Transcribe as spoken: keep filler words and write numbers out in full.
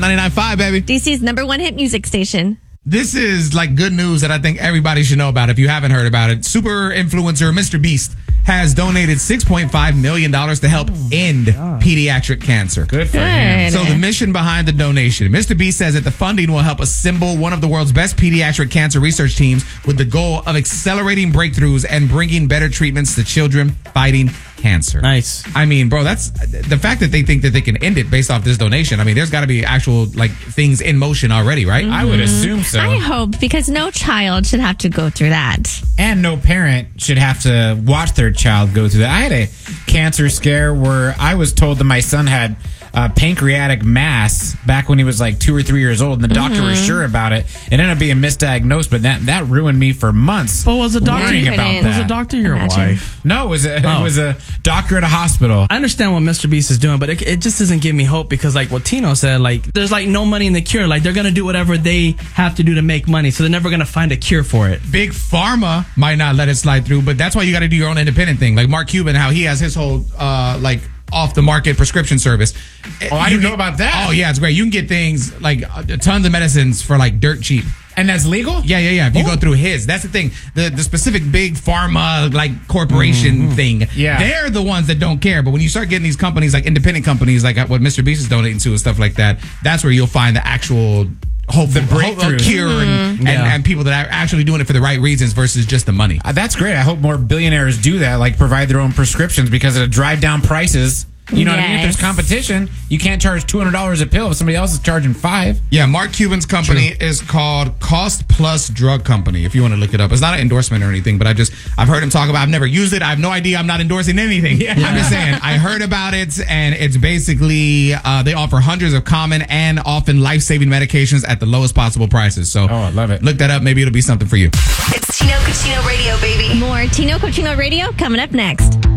ninety-nine point five, baby. D C's number one hit music station. This is like good news that I think everybody should know about if you haven't heard about it. Super influencer Mister Beast has donated six point five million dollars to help end pediatric cancer. Good for Good. him. So the mission behind the donation, Mister Beast says that the funding will help assemble one of the world's best pediatric cancer research teams with the goal of accelerating breakthroughs and bringing better treatments to children fighting cancer. Nice. I mean, bro, that's the fact that they think that they can end it based off this donation. I mean, there's got to be actual like things in motion already, right? I would assume so. I hope, because no child should have to go through that. And no parent should have to watch their child go through that. I had a cancer scare where I was told that my son had uh, pancreatic mass back when he was like two or three years old, and the doctor was sure about it. It ended up being misdiagnosed, but that, that ruined me for months. But was the doctor worrying You about couldn't- Was that? the doctor your Imagine. wife? No, it was a, Oh. it was a doctor at a hospital. I understand what Mister Beast is doing, but it, it just doesn't give me hope because, like what Tino said, like there's like no money in the cure. Like they're gonna do whatever they have to do to make money, so they're never gonna find a cure for it. Big Pharma might not let it slide through, but that's why you got to do your own independent thing. Like Mark Cuban, how he has his whole uh, like off the market prescription service. Oh, I You didn't know get- about that. Oh yeah, it's great. You can get things like uh, tons of medicines for like dirt cheap. And that's legal? Yeah, yeah, yeah. If you Oh. go through his, that's the thing. The the specific big pharma like corporation thing. Yeah. They're the ones that don't care. But when you start getting these companies like independent companies, like what Mister Beast is donating to and stuff like that, that's where you'll find the actual hope, The hope- breakthrough. cure and, and, Yeah. and people that are actually doing it for the right reasons versus just the money. Uh, that's great. I hope more billionaires do that, like provide their own prescriptions because it'll drive down prices. You know what I mean? If there's Yes. competition, you can't charge two hundred dollars a pill if somebody else is charging five. Yeah, Mark Cuban's company is called Cost Plus Drug Company. If you want to look it up, it's not an endorsement or anything, but I just I've heard him talk about. I've never used it. I have no idea. I'm not endorsing anything. I'm just saying I heard about it, and it's basically uh, they offer hundreds of common and often life saving medications at the lowest possible prices. So Oh, I love it. Look that up. Maybe it'll be something for you. It's Tino Cucino Radio, baby. More Tino Cochino Radio coming up next.